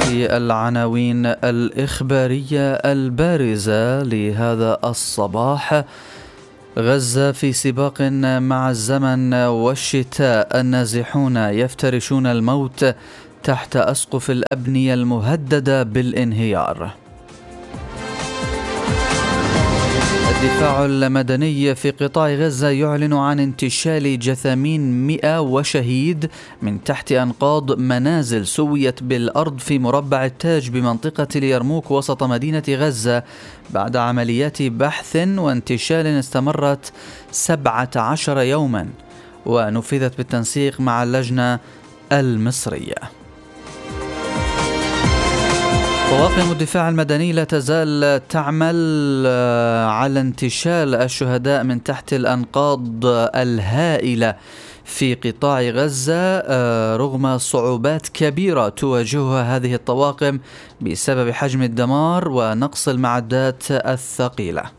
هذه العناوين الإخبارية البارزة لهذا الصباح. غزة في سباق مع الزمن والشتاء، النازحون يفترشون الموت تحت أسقف الأبنية المهددة بالانهيار. الدفاع المدني في قطاع غزة يعلن عن انتشال جثامين 100 وشهيد من تحت أنقاض منازل سويت بالأرض في مربع التاج بمنطقة اليرموك وسط مدينة غزة بعد عمليات بحث وانتشال استمرت 17 يوما ونفذت بالتنسيق مع اللجنة المصرية. طواقم الدفاع المدني لا تزال تعمل على انتشال الشهداء من تحت الأنقاض الهائلة في قطاع غزة رغم صعوبات كبيرة تواجهها هذه الطواقم بسبب حجم الدمار ونقص المعدات الثقيلة.